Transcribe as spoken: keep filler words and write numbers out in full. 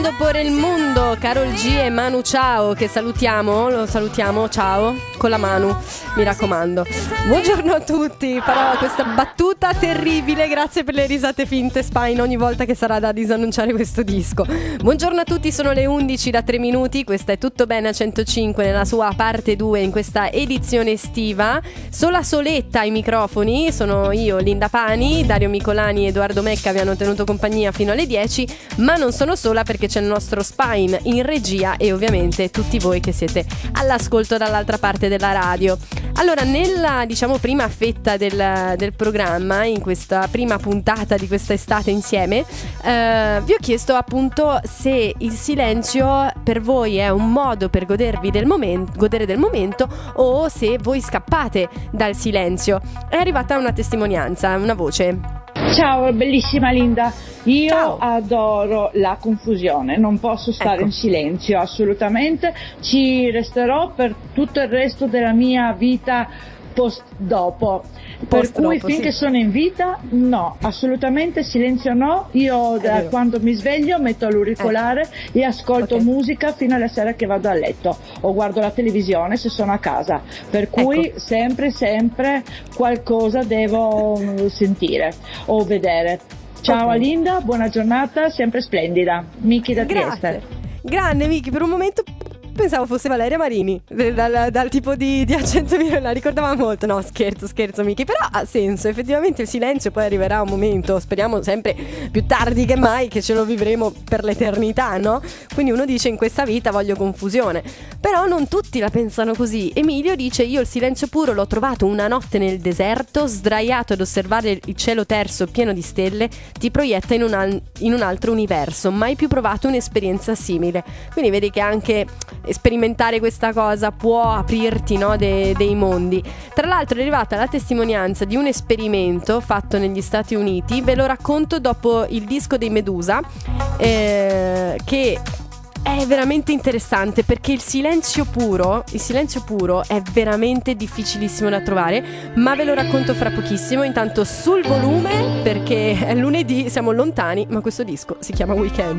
mondo por il mondo, Karol G e Manu Chao, che salutiamo, lo salutiamo, ciao, con la mano, mi raccomando. Buongiorno a tutti, farò questa battuta terribile, grazie per le risate finte Spine ogni volta che sarà da disannunciare questo disco. Buongiorno a tutti, sono le undici da tre minuti, questa è Tutto Bene a centocinque nella sua parte due in questa edizione estiva. Sola soletta ai microfoni, sono io Linda Pani, Dario Micolani e Edoardo Mecca vi hanno tenuto compagnia fino alle dieci, ma non sono sola perché c'è il nostro Spine in regia e ovviamente tutti voi che siete all'ascolto dall'altra parte della radio. Allora, nella diciamo prima fetta del, del programma, in questa prima puntata di questa estate insieme, eh, vi ho chiesto appunto se il silenzio per voi è un modo per godervi del momento, godere del momento, o se voi scappate dal silenzio. È arrivata una testimonianza, una voce. Ciao bellissima Linda, io Ciao. adoro la confusione, non posso stare Ecco. in silenzio assolutamente, ci resterò per tutto il resto della mia vita post dopo, Post per cui dopo, finché sì. sono in vita no, assolutamente silenzio no, io da vero. quando mi sveglio metto l'auricolare e ascolto Ok. musica fino alla sera che vado a letto o guardo la televisione se sono a casa, per cui Ecco. sempre sempre qualcosa devo mm, sentire o vedere. Ciao Ok. Linda, buona giornata, sempre splendida. Miki da Grazie. Trieste. Grande Miki, per un momento pensavo fosse Valeria Marini, dal, dal tipo di, di accento mio, la ricordava molto. No, scherzo, scherzo Miki, però ha senso, effettivamente il silenzio poi arriverà un momento, speriamo sempre più tardi che mai, che ce lo vivremo per l'eternità, no? Quindi uno dice in questa vita voglio confusione, però non tutti la pensano così. Emilio dice io il silenzio puro l'ho trovato una notte nel deserto, sdraiato ad osservare il cielo terso pieno di stelle, ti proietta in un, al- in un altro universo, mai più provato un'esperienza simile. Quindi vedi che anche sperimentare questa cosa può aprirti, no, de- dei mondi. Tra l'altro è arrivata la testimonianza di un esperimento fatto negli Stati Uniti, ve lo racconto dopo il disco dei Medusa, eh, che è veramente interessante perché il silenzio puro, il silenzio puro è veramente difficilissimo da trovare, ma ve lo racconto fra pochissimo. Intanto sul volume, perché è lunedì, siamo lontani, ma questo disco si chiama Weekend.